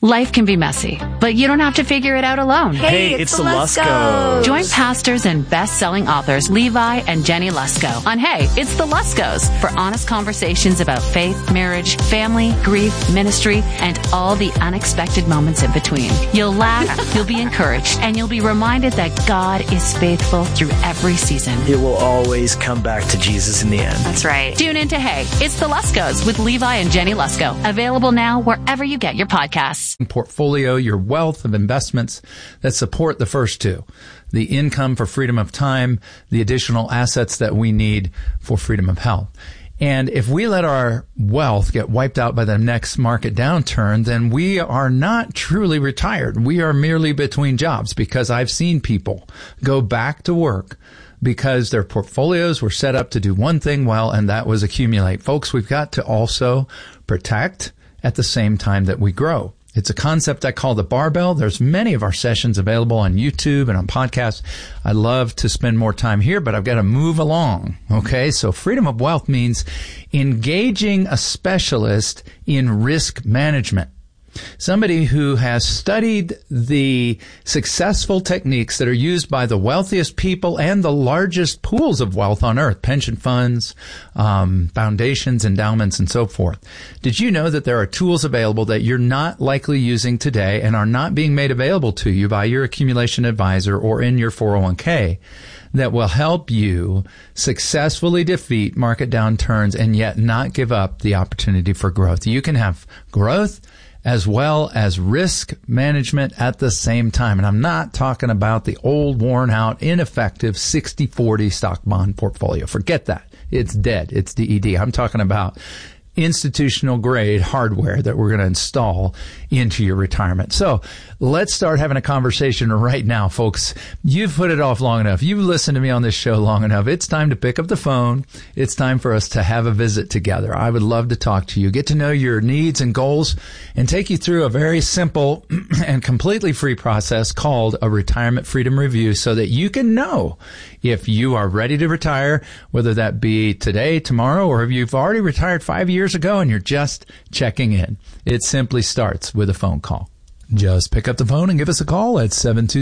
Life can be messy, but you don't have to figure it out alone. Hey, it's the Luskos. Join pastors and best-selling authors Levi and Jenny Lusko on Hey, it's the Luskos for honest conversations about faith, marriage, family, grief, ministry, and all the unexpected moments in between. You'll laugh, you'll be encouraged, and you'll be reminded that God is faithful through every season. It will always come back to Jesus in the end. That's right. Tune in to Hey, it's the Luskos with Levi and Jenny Lusko. Available now wherever you get your podcasts. Portfolio, your wealth of investments that support the first two. The income for freedom of time, the additional assets that we need for freedom of health. And if we let our wealth get wiped out by the next market downturn, then we are not truly retired. We are merely between jobs, because I've seen people go back to work because their portfolios were set up to do one thing well, and that was accumulate. Folks, we've got to also protect at the same time that we grow. It's a concept I call the barbell. There's many of our sessions available on YouTube and on podcasts. I love to spend more time here, but I've got to move along. Okay. So freedom of wealth means engaging a specialist in risk management. Somebody who has studied the successful techniques that are used by the wealthiest people and the largest pools of wealth on earth, pension funds, foundations, endowments, and so forth. Did you know that there are tools available that you're not likely using today and are not being made available to you by your accumulation advisor or in your 401k that will help you successfully defeat market downturns and yet not give up the opportunity for growth? You can have growth as well as risk management at the same time. And I'm not talking about the old, worn out, ineffective 60-40 stock bond portfolio. Forget that. It's dead. It's DED. I'm talking about institutional grade hardware that we're going to install into your retirement. So let's start having a conversation right now, folks. You've put it off long enough. You've listened to me on this show long enough. It's time to pick up the phone. It's time for us to have a visit together. I would love to talk to you, get to know your needs and goals, and take you through a very simple and completely free process called a retirement freedom review so that you can know if you are ready to retire, whether that be today, tomorrow, or if you've already retired 5 years ago and you're just checking in. It simply starts with a phone call. Just pick up the phone and give us a call at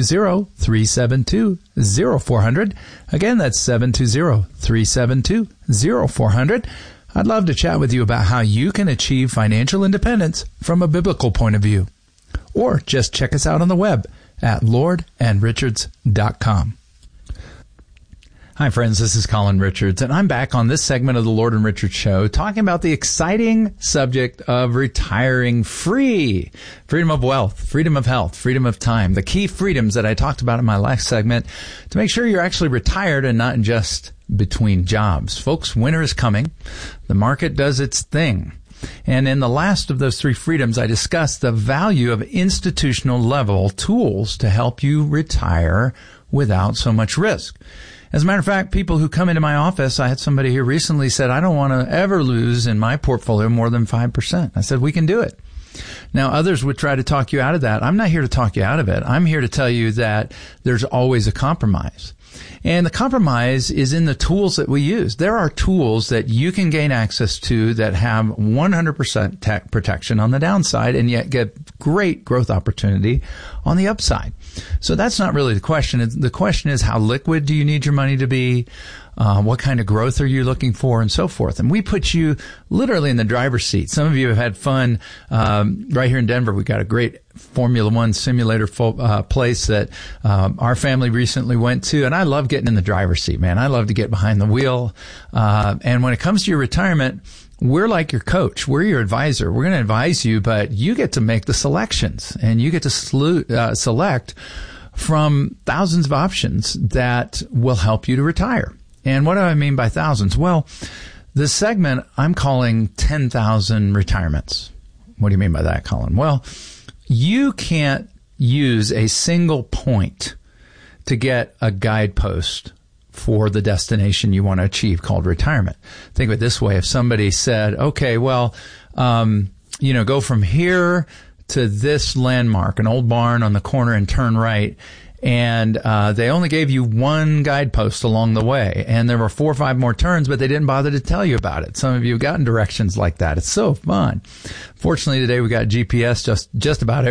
720-372-0400. Again, that's 720-372-0400. I'd love to chat with you about how you can achieve financial independence from a biblical point of view. Or just check us out on the web at lordandrichards.com. Hi, friends. This is Colin Richards, and I'm back on this segment of the Lord and Richards Show talking about the exciting subject of retiring free. Freedom of wealth, freedom of health, freedom of time, the key freedoms that I talked about in my last segment to make sure you're actually retired and not just between jobs. Folks, winter is coming. The market does its thing. And in the last of those three freedoms, I discussed the value of institutional level tools to help you retire without so much risk. As a matter of fact, people who come into my office, I had somebody here recently said, I don't want to ever lose in my portfolio more than 5%. I said, we can do it. Now, others would try to talk you out of that. I'm not here to talk you out of it. I'm here to tell you that there's always a compromise. And the compromise is in the tools that we use. There are tools that you can gain access to that have 100% protection on the downside and yet get great growth opportunity on the upside. So that's not really the question. The question is, how liquid do you need your money to be? What kind of growth are you looking for, and so forth. And we put you literally in the driver's seat. Some of you have had fun right here in Denver. We got a great Formula One simulator place that our family recently went to, and I love getting in the driver's seat, man. I love to get behind the wheel. And when it comes to your retirement, we're like your coach. We're your advisor. We're going to advise you, but you get to make the selections, and you get to select from thousands of options that will help you to retire. And what do I mean by thousands? Well, the segment I'm calling 10,000 retirements. What do you mean by that, Colin? Well, you can't use a single point to get a guidepost for the destination you want to achieve called retirement. Think of it this way. If somebody said, okay, well, go from here to this landmark, an old barn on the corner, and turn right, and they only gave you one guidepost along the way, and there were 4 or 5 more turns, but they didn't bother to tell you about it. Some of you have gotten directions like that. It's so fun. Fortunately, today we got GPS just about